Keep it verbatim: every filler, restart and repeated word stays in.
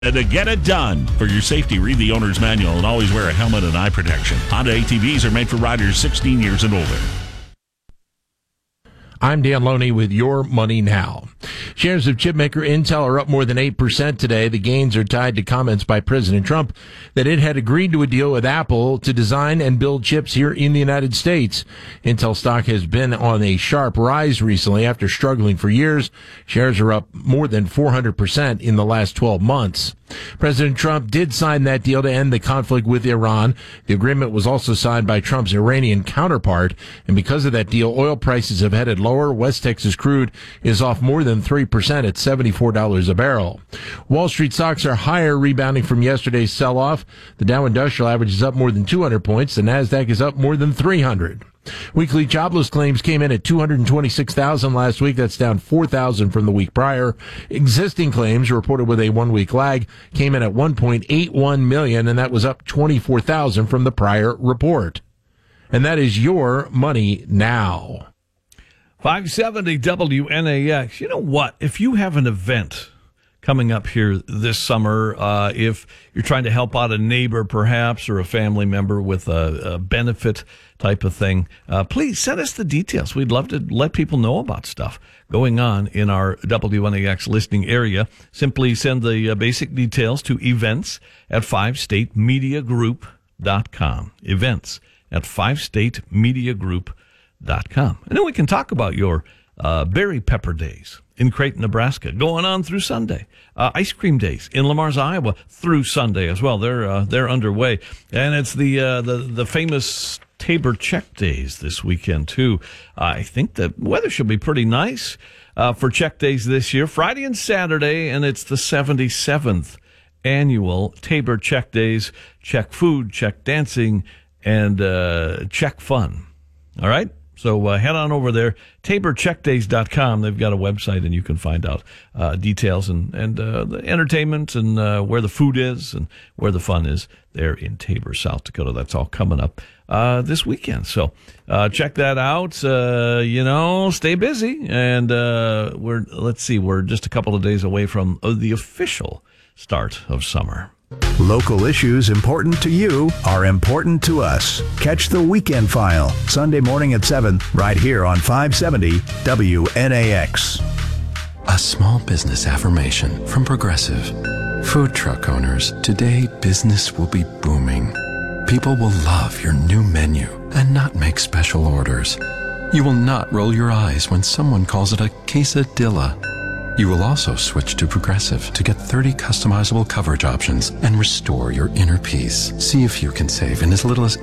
To get it done. For your safety, read the owner's manual and always wear a helmet and eye protection. Honda A T Vs are made for riders sixteen years and older. I'm Dan Loney with Your Money Now. Shares of chipmaker Intel are up more than eight percent today. The gains are tied to comments by President Trump that it had agreed to a deal with Apple to design and build chips here in the United States. Intel stock has been on a sharp rise recently after struggling for years. Shares are up more than four hundred percent in the last twelve months. President Trump did sign that deal to end the conflict with Iran. The agreement was also signed by Trump's Iranian counterpart, and because of that deal, oil prices have headed lower. West Texas crude is off more than three percent at seventy-four dollars a barrel. Wall Street stocks are higher, rebounding from yesterday's sell-off. The Dow Industrial Average is up more than two hundred points. The Nasdaq is up more than three hundred. Weekly jobless claims came in at two hundred twenty-six thousand last week. That's down four thousand from the week prior. Existing claims reported with a one-week lag came in at one point eight one million, and that was up twenty-four thousand from the prior report. And that is Your Money Now. five seventy W N A X. You know what? If you have an event coming up here this summer, uh, if you're trying to help out a neighbor perhaps or a family member with a, a benefit type of thing, uh, please send us the details. We'd love to let people know about stuff going on in our W N A X listening area. Simply send the uh, basic details to events at five state media group dot com. Events at five state media group dot com. And then we can talk about your uh, berry pepper days in Creighton, Nebraska, going on through Sunday. Uh, ice cream days in Lamars, Iowa, through Sunday as well. They're uh, they're underway, and it's the uh, the the famous Tabor Check Days this weekend too. Uh, I think the weather should be pretty nice uh, for Check Days this year, Friday and Saturday, and it's the seventy-seventh annual Tabor Check Days. Check food, check dancing, and uh, check fun. All right. So uh, head on over there, tabor check days dot com. They've got a website, and you can find out uh, details and, and uh, the entertainment and uh, where the food is and where the fun is there in Tabor, South Dakota. That's all coming up uh, this weekend. So uh, check that out. Uh, you know, stay busy. And uh, we're let's see, we're just a couple of days away from uh, the official start of summer. Local issues important to you are important to us. Catch the Weekend File, Sunday morning at seven, right here on five seventy W N A X. A small business affirmation from Progressive. Food truck owners, today business will be booming. People will love your new menu and not make special orders. You will not roll your eyes when someone calls it a quesadilla. You will also switch to Progressive to get thirty customizable coverage options and restore your inner peace. See if you can save in as little as